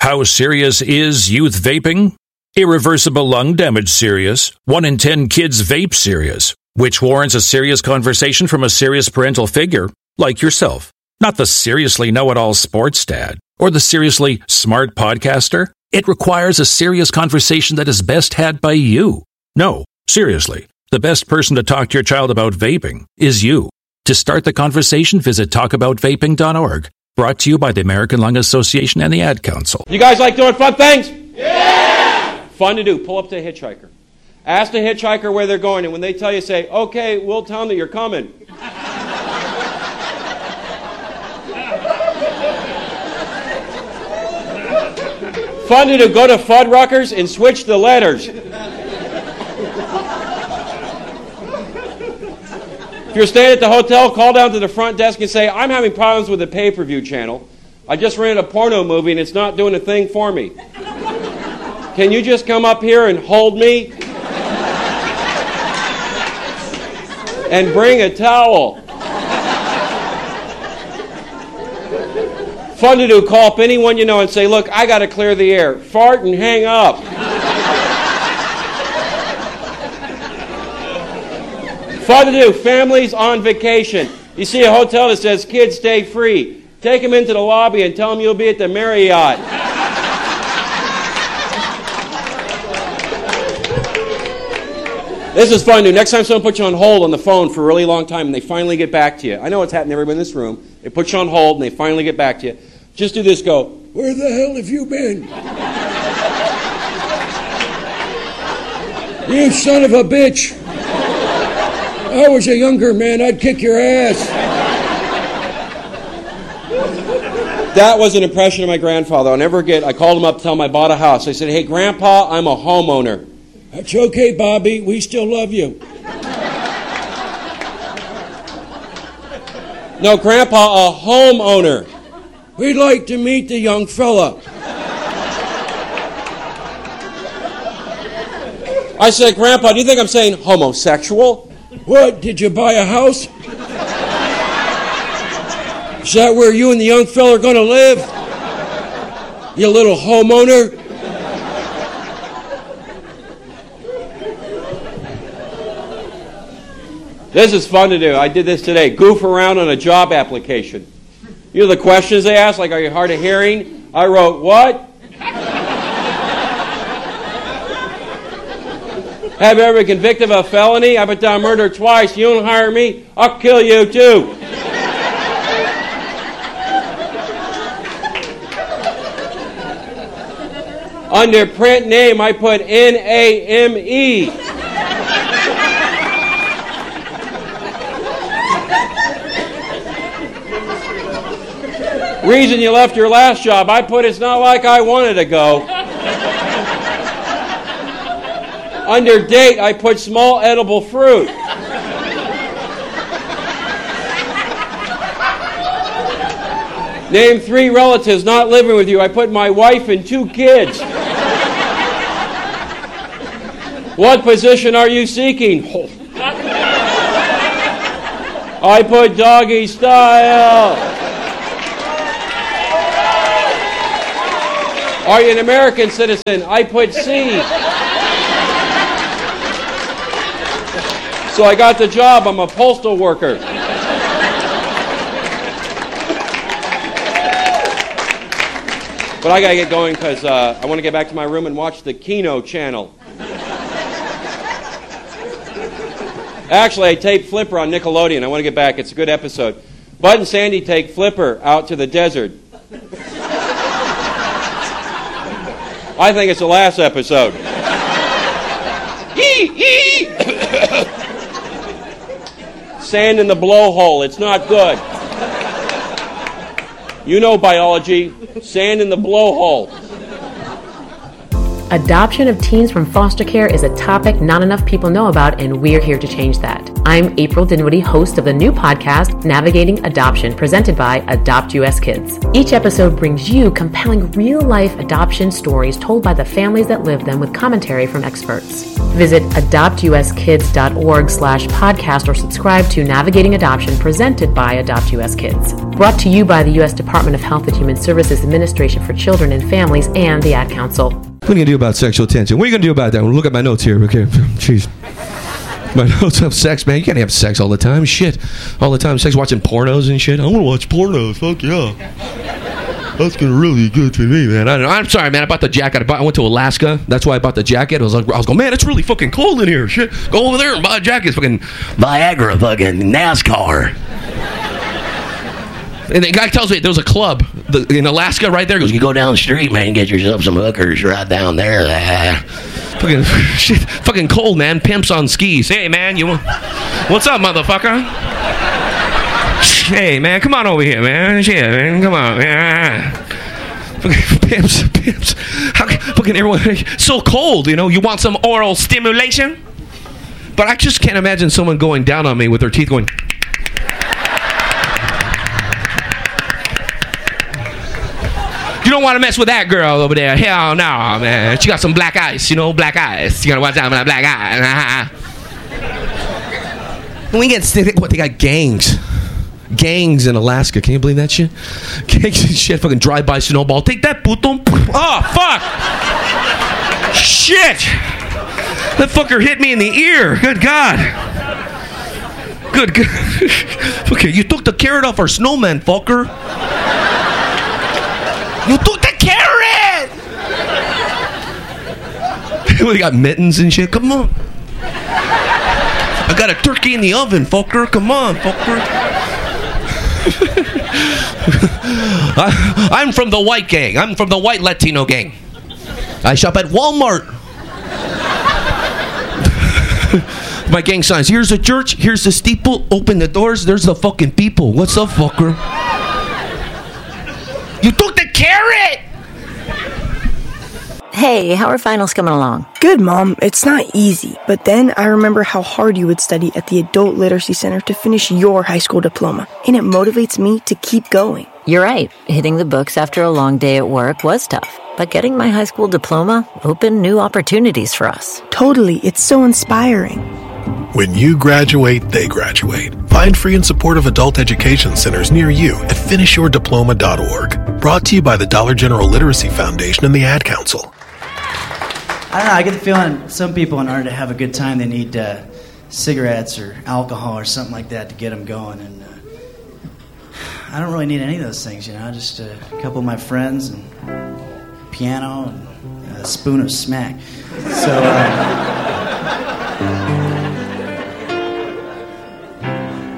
How serious is youth vaping? Irreversible lung damage serious. 1 in 10 kids vape serious, which warrants a serious conversation from a serious parental figure, like yourself. Not the seriously know-it-all sports dad or the seriously smart podcaster. It requires a serious conversation that is best had by you. No, seriously, the best person to talk to your child about vaping is you. To start the conversation, visit talkaboutvaping.org. Brought to you by the American Lung Association and the Ad Council. You guys like doing fun things? Yeah! Fun to do. Pull up to a hitchhiker. Ask the hitchhiker where they're going, and when they tell you, say, okay, we'll tell them that you're coming. Fun to do. Go to Fuddruckers and switch the letters. If you're staying at the hotel, call down to the front desk and say, I'm having problems with the pay-per-view channel. I just rented a porno movie and it's not doing a thing for me. Can you just come up here and hold me? And bring a towel. Fun to do. Call up anyone you know and say, look, I got to clear the air. Fart and hang up. Fun to do. Families on vacation. You see a hotel that says kids stay free. Take them into the lobby and tell them you'll be at the Marriott. This is fun to do. Next time someone puts you on hold on the phone for a really long time and they finally get back to you. I know it's happened to everybody in this room. They put you on hold and they finally get back to you. Just do this. Go, where the hell have you been? You son of a bitch. I was a younger man, I'd kick your ass. That was an impression of my grandfather. I'll never forget. I called him up to tell him I bought a house. I said, hey, Grandpa, I'm a homeowner. That's okay, Bobby. We still love you. No, Grandpa, a homeowner. We'd like to meet the young fella. I said, Grandpa, do you think I'm saying homosexual? What, did you buy a house? Is that where you and the young fella are going to live? You little homeowner? This is fun to do. I did this today. Goof around on a job application. You know the questions they ask, like, are you hard of hearing? I wrote, what? Have you ever been convicted of a felony? I've been down murder twice. You don't hire me, I'll kill you too. Under print name, I put N-A-M-E. Reason you left your last job, I put it's not like I wanted to go. Under date, I put small edible fruit. Name 3 relatives not living with you. I put my wife and 2 kids. What position are you seeking? I put doggy style. Are you an American citizen? I put C. So I got the job. I'm a postal worker. But I got to get going because I want to get back to my room and watch the Kino channel. Actually, I taped Flipper on Nickelodeon. I want to get back. It's a good episode. Bud and Sandy take Flipper out to the desert. I think it's the last episode. Sand in the blowhole. It's not good. You know biology. Sand in the blowhole. Adoption of teens from foster care is a topic not enough people know about, and we're here to change that. I'm April Dinwiddie, host of the new podcast, Navigating Adoption, presented by Adopt US Kids. Each episode brings you compelling real-life adoption stories told by the families that live them with commentary from experts. Visit adoptuskids.org/podcast or subscribe to Navigating Adoption, presented by Adopt US Kids. Brought to you by the U.S. Department of Health and Human Services Administration for Children and Families and the Ad Council. What are you going to do about sexual tension? What are you going to do about that? Look at my notes here. Okay, jeez. My notes have sex, man. You can't have sex all the time. Shit. All the time. Sex, watching pornos and shit. I want to watch pornos. Fuck yeah. That's gonna really good to me, man. I'm sorry, man. I bought the jacket. I went to Alaska. That's why I bought the jacket. I was going, man, it's really fucking cold in here. Shit. Go over there and buy a jacket. It's fucking Viagra, fucking NASCAR. And the guy tells me there was a club in Alaska right there. He goes, you go down the street, man, and get yourself some hookers right down there. Fucking shit, fucking cold, man. Pimps on skis. Hey, man, what's up, motherfucker? Hey, man, come on over here, man. Shit, man, come on, man. Fucking pimps. How fucking everyone so cold, you know? You want some oral stimulation? But I just can't imagine someone going down on me with their teeth going. You don't want to mess with that girl over there. Hell no, man. She got some black eyes, you know, black eyes. You gotta watch out for that black eye. We get what they got gangs in Alaska. Can you believe that shit? Gangs and shit. Fucking drive-by snowball. Take that, puto. Oh fuck! Shit! That fucker hit me in the ear. Good God. Good. Okay, you took the carrot off our snowman, fucker. You took the carrot! We got mittens and shit. Come on. I got a turkey in the oven, fucker. Come on, fucker. I'm from the white gang. I'm from the white Latino gang. I shop at Walmart. My gang signs. Here's the church. Here's the steeple. Open the doors. There's the fucking people. What's up, fucker? You took the carrot! Hey, how are finals coming along? Good, Mom. It's not easy. But then I remember how hard you would study at the Adult Literacy Center to finish your high school diploma. And it motivates me to keep going. You're right. Hitting the books after a long day at work was tough. But getting my high school diploma opened new opportunities for us. Totally. It's so inspiring. When you graduate, they graduate. Find free and supportive adult education centers near you at finishyourdiploma.org. Brought to you by the Dollar General Literacy Foundation and the Ad Council. I don't know, I get the feeling some people, in order to have a good time, they need cigarettes or alcohol or something like that to get them going. And I don't really need any of those things, you know, just a couple of my friends and piano and a spoon of smack. So...